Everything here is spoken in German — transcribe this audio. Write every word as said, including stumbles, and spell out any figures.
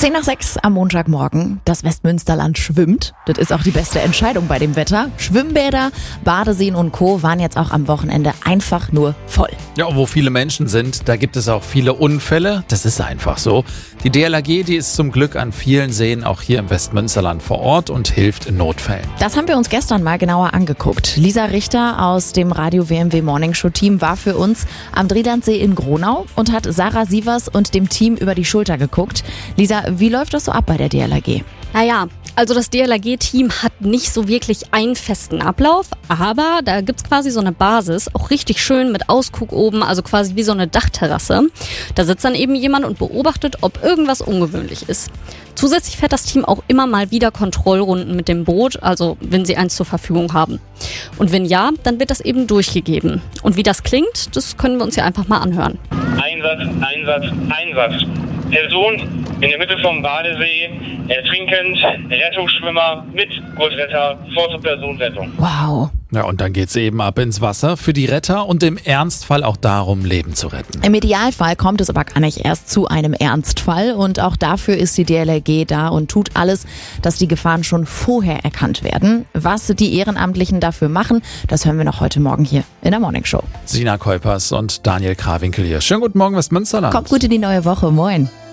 Zehn nach sechs am Montagmorgen. Das Westmünsterland schwimmt. Das ist auch die beste Entscheidung bei dem Wetter. Schwimmbäder, Badeseen und Co. waren jetzt auch am Wochenende einfach nur voll. Ja, wo viele Menschen sind, da gibt es auch viele Unfälle. Das ist einfach so. Die D L R G, die ist zum Glück an vielen Seen auch hier im Westmünsterland vor Ort und hilft in Notfällen. Das haben wir uns gestern mal genauer angeguckt. Lisa Richter aus dem Radio W M W Morning Show Team war für uns am Drielandsee in Gronau und hat Sarah Sievers und dem Team über die Schulter geguckt. Lisa, wie läuft das so ab bei der D L R G? Naja, also das D L R G-Team hat nicht so wirklich einen festen Ablauf, aber da gibt's quasi so eine Basis, auch richtig schön mit Ausguck oben, also quasi wie so eine Dachterrasse. Da sitzt dann eben jemand und beobachtet, ob irgendwas ungewöhnlich ist. Zusätzlich fährt das Team auch immer mal wieder Kontrollrunden mit dem Boot, also wenn sie eins zur Verfügung haben. Und wenn ja, dann wird das eben durchgegeben. Und wie das klingt, das können wir uns ja einfach mal anhören. Einsatz, Einsatz, Einsatz. Person in der Mitte vom Badesee, ertrinkend, Rettungsschwimmer mit Kurzretter, vor zur Personenrettung. Wow. Ja, und dann geht's eben ab ins Wasser für die Retter und im Ernstfall auch darum, Leben zu retten. Im Idealfall kommt es aber gar nicht erst zu einem Ernstfall und auch dafür ist die D L R G da und tut alles, dass die Gefahren schon vorher erkannt werden. Was die Ehrenamtlichen dafür machen, das hören wir noch heute Morgen hier in der Morning Show. Sina Kuipers und Daniel Krawinkel hier. Schönen guten Morgen, Westmünsterland. Kommt gut in die neue Woche. Moin.